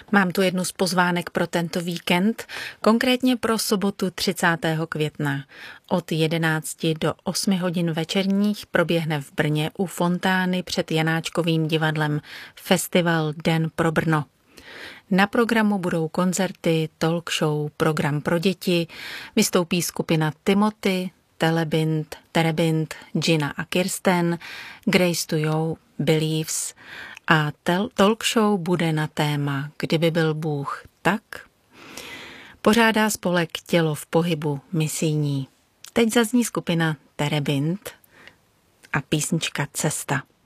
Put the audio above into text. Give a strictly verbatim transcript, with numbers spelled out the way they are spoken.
Mám tu jednu z pozvánek pro tento víkend, konkrétně pro sobotu třicátého května. Od jedenácti do osmi hodin večerních proběhne v Brně u fontány před Janáčkovým divadlem festival Den pro Brno. Na programu budou koncerty, talk show, program pro děti, vystoupí skupina Timothy, Telebind, Terebind, Gina a Kirsten, Grace to You, Believes a tel- talk show bude na téma Kdyby byl Bůh tak? Pořádá spolek Tělo v pohybu misijní. Teď zazní skupina Terebind a písnička Cesta.